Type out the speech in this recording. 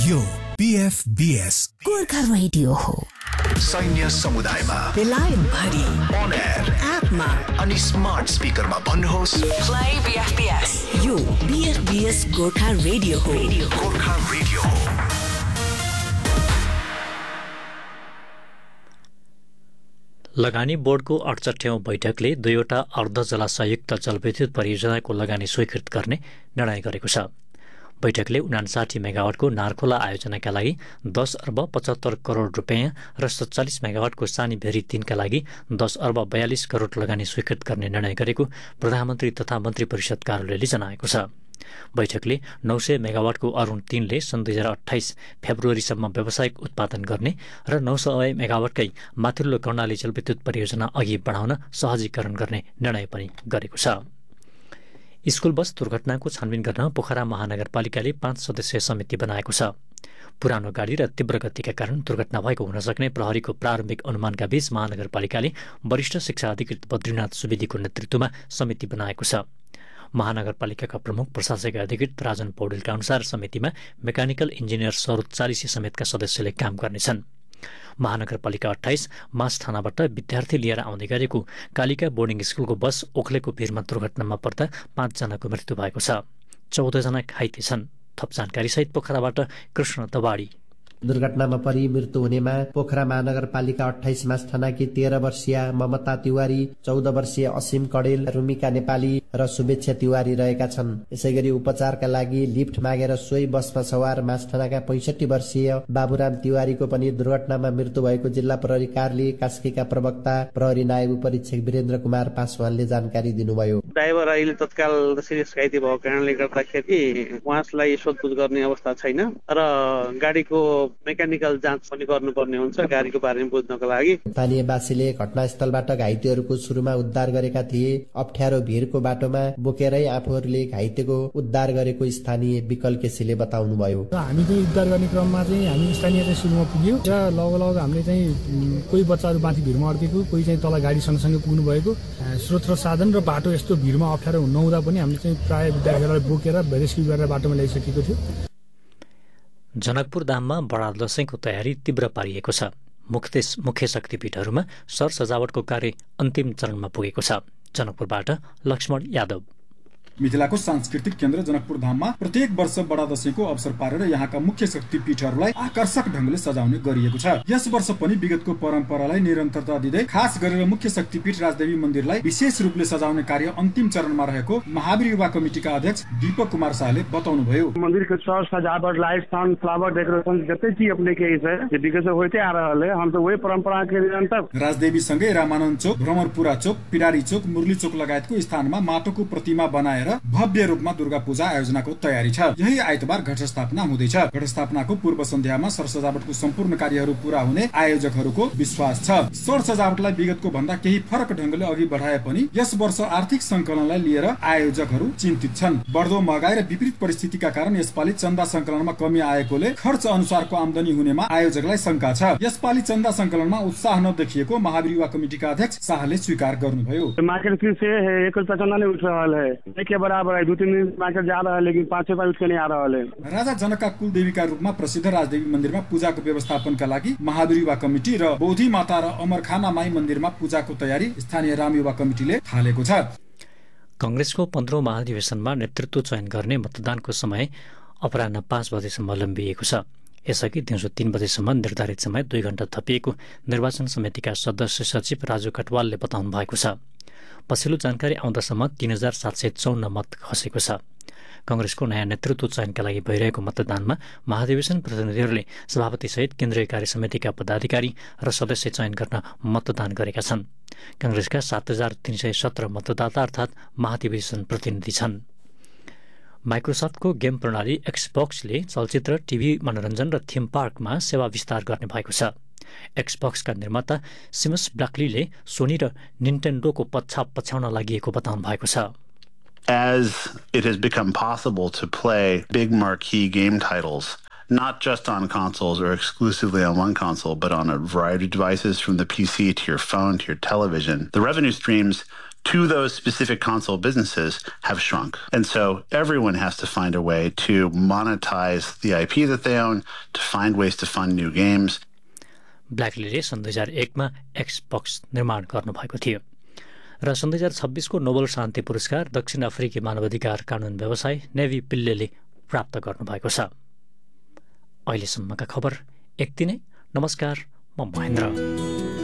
यो PFBS Gorkha radio हो। सैन्य समुदायमा बेलायम भरि on air एपमा अनि स्मार्ट स्पिकरमा भन्नुहोस् प्ले BFBS। यो BFBS गोर्खा रेडियो हो। गोर्खा रेडियो हो। लगानी बोर्डको 68औं बैठकले दुईवटा अर्धजलाशयुक्त जलविद्युत परियोजनाको लगानी स्वीकृत गर्ने निर्णय गरेको छ। बैठकले 59 मेगावाटको नारखोला आयोजनाका लागि 10 अर्ब 75 करोड रुपियाँ र 47 मेगावाटको सानी भेरी 3 का लागि 10 अर्ब 42 करोड लगानी स्वीकृत गर्ने निर्णय गरेको प्रधानमन्त्री तथा मन्त्री परिषद कार्यालयले जनाएको छ। बैठकले 900 मेगावाटको अरुण 3 ले सन् 2028 फेब्रुअरीसम्म व्यावसायिक उत्पादन गर्ने र 900 मेगावाटकै माथिल्लो कर्णाली जलविद्युत परियोजना अघि बढाउन सहजीकरण गर्ने निर्णय पनि गरेको छ। स्कूल बस दुर्घटनाको छानबिन गर्न पोखरा महानगरपालिकाले 5 सदस्यीय समिति बनाएको छ। पुरानो गाडी र तीव्र गतिका कारण दुर्घटना भएको हुन सक्ने प्रहरीको प्रारम्भिक अनुमानका बीच महानगरपालिकाले वरिष्ठ शिक्षा अधिकृत बद्रीनाथ सुवेदीको नेतृत्वमा समिति बनाएको छ। महानगरपालिकाका प्रमुख प्रशासकीय अधिकृत राजन पौडेलका अनुसार समितिमा मेकानिकल इन्जिनियर सरोज 40 समेतका सदस्यले काम गर्नेछन्। महानगरपालिका 28 मास थानाबाट विद्यार्थी लिएर आउँदै गरेको कालिका बोर्डिङ स्कुलको बस ओखलेको भिरमा दुर्घटनामा पर्दा 5 जनाको मृत्यु भएको छ। 14 जना घाइते छन्। थप जानकारी सहित पोखराबाट कृष्ण दवाडी। दुर्घटनामा परि मृत्यु हुनेमा पोखरा महानगरपालिका 28 मास थानाकी 13 वर्षीय ममता तिवारी, 14 वर्षीय असीम कडेल, रुमिका नेपाली र शुभेच्छा तिवारी रहेका छन्। यसैगरी उपचारका लागि लिफ्ट मागेर सोही बसमा सवार मास थानाका 65 वर्षीय बाबुराम तिवारीको पनि दुर्घटनामा मृत्यु भएको जिल्ला प्रहरी कार्यालय कास्कीका प्रवक्ता प्रहरी नायब उपरीक्षक वीरेन्द्र कुमार पासवानले जानकारी दिनुभयो। ड्राइभर अहिले तत्काल सिरियस घाइते भएको कारणले गर्दाखेरि उहाँलाई सोधपुछ गर्ने अवस्था छैन र गाडीको मेकानिकल जाँच पनि गर्नुपर्ने हुन्छ गाडीको बारेमा बुझ्नको लागि। स्थानीयवासीले घटनास्थलबाट घाइतेहरूको सुरुमा उद्धार गरेका थिए। अप्ठ्यारो भिरको बाटोमा बोकेरै आफूहरूले घाइतेको उद्धार गरेको स्थानीय विकल केसीले बताउनुभयो। हामी चाहिँ उद्धार गर्ने क्रममा चाहिँ हामी स्थानीय चाहिँ सुरुमा पुग्यौँ र लगभग हामीले चाहिँ कोही बच्चाहरू माथि भिरमा अड्केको, कोही चाहिँ तल गाडी सँगसँगै पुग्नु भएको। स्रोत र साधन र बाटो यस्तो भिरमा अप्ठ्यारो नहुँदा पनि हामीले चाहिँ प्राय विद्यार्थीहरूलाई बोकेर रेस्क्यु गरेर बाटोमा ल्याइसकेको थियो। जनकपुर धाममा बडा दशैंको तयारी तीव्र पारिएको छ। मुख्य शक्तिपीठहरूमा सरसजावटको कार्य अन्तिम चरणमा पुगेको छ। जनकपुरबाट लक्ष्मण यादव। मिथिलाको सांस्कृतिक केन्द्र जनकपुर धाममा प्रत्येक वर्ष बडा दशैंको अवसर पारेर यहाँका मुख्य शक्तिपीठहरूलाई आकर्षक ढंगले सजाउने गरिएको छ। यस वर्ष पनि विगतको परम्परालाई निरन्तरता दिँदै खास गरेर मुख्य शक्तिपीठ राजदेवी मन्दिरलाई विशेष रूपले सजाउने कार्य अन्तिम चरणमा रहेको महावीर युवा कमिटिका अध्यक्ष दीपक कुमार शाहले बताउनुभयो। मंदिर के सर सजावट, लाइट, साउंड, फ्लावर डेकोरेशन जते चीज अपने के है विकसित होते आ रहा है। हम तो वही परंपरा के निरंतर राजदेवी सँगै रामानन्द चोक, भ्रमरपुरा चोक, पिडारी चोक, मुरली चोक लगायतको स्थानमा माटोको प्रतिमा बनाएर भव्य रूपमा दुर्गा पूजा आयोजनाको तयारी छ। यही आइतबार घटस्थापना हुँदैछ। घटस्थापनाको पूर्व सन्ध्यामा सरसजावटको सम्पूर्ण कार्यहरू पूरा हुने आयोजकहरूको विश्वास छ। सरसजावटलाई विगतको भन्दा केही फरक ढंगले अघि बढाए पनि यस वर्ष आर्थिक संकलनलाई लिएर आयोजकहरू चिन्तित छन्। बढ्दो महँगाई र विपरीत परिस्थितिका कारण यसपालि चन्दा संकलनमा कमी आएकोले खर्च अनुसारको आमदनी हुनेमा आयोजकलाई शंका छ। यसपालि चन्दा संकलनमा उत्साह नदेखिएको महावीर युवा कमिटिका अध्यक्ष शाहले स्वीकार गर्नुभयो। मार्केट फी से 1 रुपया चंदा नहीं उठ रहा है के बराबर है। 2-3 दिन मार्केट जा रहा है लेकिन 5 रुपया उठ के नहीं आ रहा है। राजा जनकका कुलदेवीका रूपमा प्रसिद्ध राजदेवी मन्दिरमा पूजाको व्यवस्थापनका लागि महावीर युवा कमिटी र बौद्धी माता र अमरखाना माई मन्दिरमा पूजाको तयारी स्थानीय राम युवा कमिटीले थालेको छ। कांग्रेसको 15औं महाधिवेशनमा नेतृत्व चयन गर्ने मतदानको समय अपराह्न 5 बजेसम्म लम्बिएको छ। यसअघि दिउँसो 3 बजेसम्म निर्धारित समय 2 घण्टा थपिएको निर्वाचन समितिका सदस्य सचिव राजु कटवालले बताउनु भएको छ। पछिल्लो जानकारी आउँदासम्म 3754 मत खसेको छ। कांग्रेसको नयाँ नेतृत्व चयनका लागि भइरहेको मतदानमा महाधिवेशन प्रतिनिधिहरूले सभापतिसहित केन्द्रीय कार्य समितिका पदाधिकारी र सदस्य चयन गर्न मतदान गरेका छन्। कांग्रेसका 7317 मतदाता अर्थात् महाधिवेशन प्रतिनिधि छन्। माइक्रोसफ्टको गेम प्रणाली एक्सबक्सले चलचित्र, टिभी मनोरञ्जन र थीम पार्कमा सेवा विस्तार गर्ने भएको छ। एक्सबक्सका निर्माता सिमस ब्ल्याकलीले सोनी र निन्टेन्डोको पछाप पछ्याउन लागि बताउनु भएको छ। As it has become possible to play big marquee game titles, not just on consoles or exclusively on one console, but on a variety of devices from the PC to your phone to your television, the revenue streams to those specific console businesses have shrunk. And so everyone has to find a way to monetize the IP that they own, to find ways to fund new games. ब्ल्याकलीले सन् 2001मा Xbox निर्माण गर्नुभएको थियो र सन् 2026को Nobel शान्ति पुरस्कार दक्षिण अफ्रिकी मानवाधिकार कानुन व्यवसायी नेभी पिल्लेले प्राप्त गर्नुभएको छ। अहिलेसम्मका खबर यति नै। नमस्कार, म महेन्द्र।